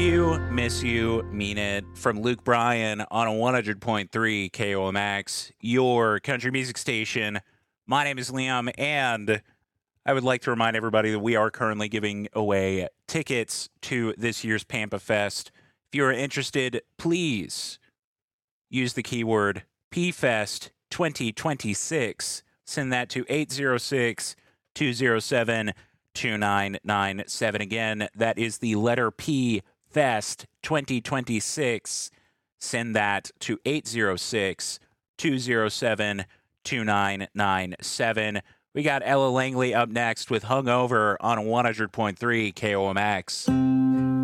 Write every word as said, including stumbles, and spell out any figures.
you, miss you, mean it. From Luke Bryan on a one hundred point three K O M X, your country music station. My name is Liam, and I would like to remind everybody that we are currently giving away tickets to this year's Pampa Fest. If you are interested, please use the keyword P Fest twenty twenty-six. Send that to eight zero six, two zero seven, two nine nine seven. Again, that is the letter P Fest twenty twenty-six. Send that to eight zero six, two zero seven, two nine nine seven. We got Ella Langley up next with Hungover on one hundred point three K O M X.